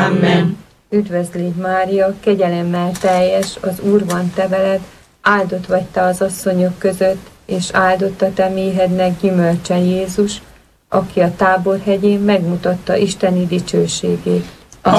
Amen. Üdvözl légy Mária, kegyelemmel teljes, az Úr van te veled, áldott vagy te az asszonyok között, és áldott a te méhednek gyümölcse Jézus, aki a Táborhegyén megmutatta Isteni dicsőségét.